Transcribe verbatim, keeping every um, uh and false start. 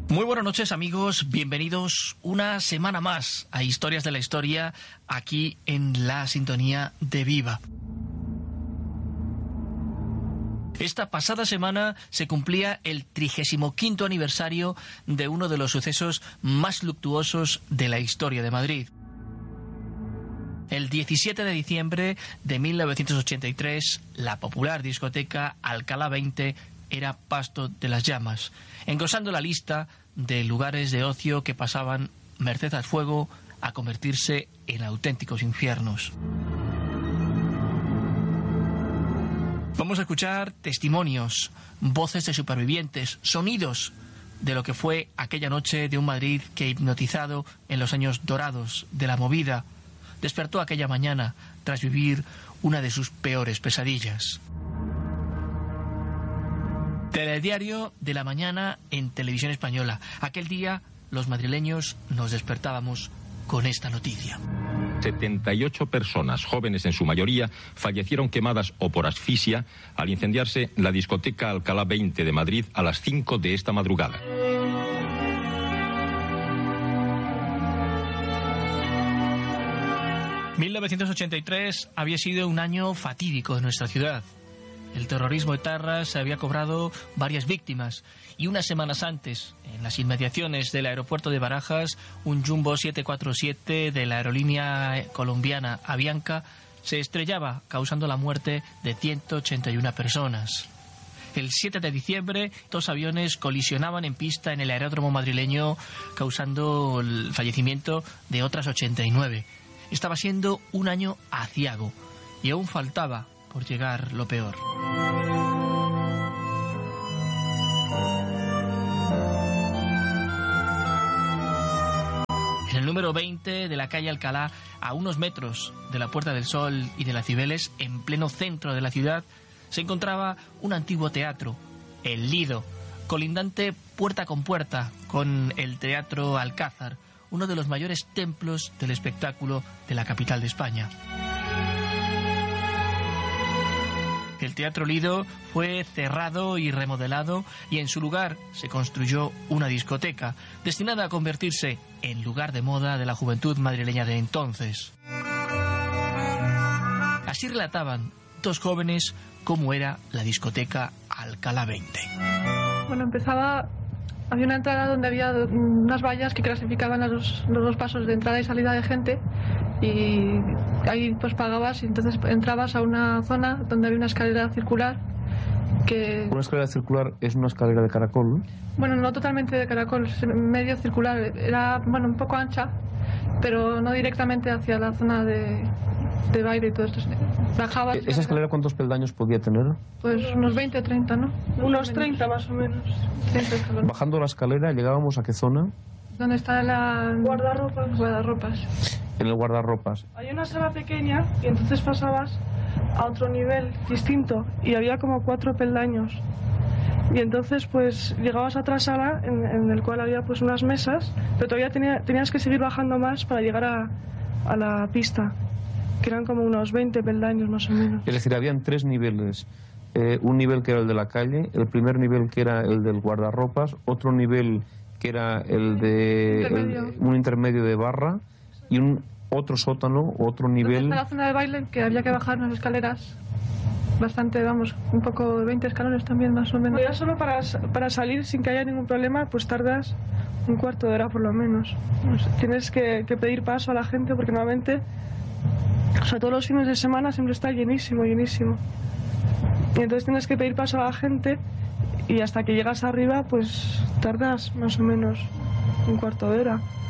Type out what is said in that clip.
Muy buenas noches, amigos, bienvenidos una semana más a Historias de la Historia, aquí en la sintonía de Viva. Esta pasada semana se cumplía el trigésimo quinto aniversario de uno de los sucesos más luctuosos de la historia de Madrid. El diecisiete de diciembre de mil novecientos ochenta y tres, la popular discoteca Alcalá veinte era pasto de las llamas, engrosando la lista de lugares de ocio que pasaban, merced al fuego, a convertirse en auténticos infiernos. Vamos a escuchar testimonios, voces de supervivientes, sonidos de lo que fue aquella noche de un Madrid que, hipnotizado en los años dorados de la movida, despertó aquella mañana tras vivir una de sus peores pesadillas. Telediario de la mañana en Televisión Española. Aquel día los madrileños nos despertábamos con esta noticia. setenta y ocho personas, jóvenes en su mayoría, fallecieron quemadas o por asfixia al incendiarse la discoteca Alcalá veinte de Madrid a las cinco de esta madrugada. mil novecientos ochenta y tres había sido un año fatídico en nuestra ciudad. El terrorismo etarra se había cobrado varias víctimas y unas semanas antes, en las inmediaciones del aeropuerto de Barajas, un Jumbo siete cuatro siete de la aerolínea colombiana Avianca se estrellaba, causando la muerte de ciento ochenta y una personas. El siete de diciembre, dos aviones colisionaban en pista en el aeródromo madrileño, causando el fallecimiento de otras ochenta y nueve. Estaba siendo un año aciago y aún faltaba por llegar lo peor. En el número veinte de la calle Alcalá, a unos metros de la Puerta del Sol y de la Cibeles, en pleno centro de la ciudad, se encontraba un antiguo teatro, el Lido, colindante puerta con puerta con el Teatro Alcázar, uno de los mayores templos del espectáculo de la capital de España. El Teatro Lido fue cerrado y remodelado y en su lugar se construyó una discoteca destinada a convertirse en lugar de moda de la juventud madrileña de entonces. Así relataban dos jóvenes cómo era la discoteca Alcalá veinte. Bueno, empezaba... Había una entrada donde había unas vallas que clasificaban los dos, los dos pasos de entrada y salida de gente, y ahí pues pagabas y entonces entrabas a una zona donde había una escalera circular que... Una escalera circular es una escalera de caracol, ¿no? Bueno, no totalmente de caracol, medio circular, era bueno un poco ancha, pero no directamente hacia la zona de, de baile y todo esto. Bajabas... ¿Esa escalera cuántos peldaños podía tener? Pues unos veinte o treinta, ¿no? Unos treinta más o menos. Bajando la escalera, ¿llegábamos a qué zona? ¿Dónde está la... Guardarropas. Guardarropas. En el guardarropas. Hay una sala pequeña y entonces pasabas a otro nivel distinto y había como cuatro peldaños. Y entonces pues llegabas a otra sala en, en el cual había pues unas mesas, pero todavía tenía, tenías que seguir bajando más para llegar a, a la pista, que eran como unos veinte peldaños más o menos. Es decir, habían tres niveles. Eh, un nivel que era el de la calle, el primer nivel que era el del guardarropas, otro nivel que era el de intermedio. El, un intermedio de barra y un otro sótano, otro nivel... Está la zona de baile, que había que bajar unas escaleras bastante, vamos, un poco de veinte escalones también más o menos. Ya solo para, para salir sin que haya ningún problema pues tardas un cuarto de hora por lo menos. Pues tienes que, que pedir paso a la gente porque normalmente, o sea, todos los fines de semana siempre está llenísimo, llenísimo. Y entonces tienes que pedir paso a la gente y hasta que llegas arriba pues tardas más o menos un cuarto de hora.